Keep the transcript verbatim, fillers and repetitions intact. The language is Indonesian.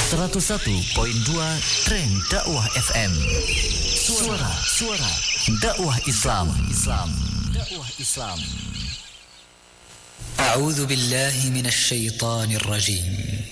seratus satu koma dua Trend Dakwah F M. Suara, suara dakwah Islam. Islam. Dakwah Islam. A'udzu billahi minasy syaithanir rajim.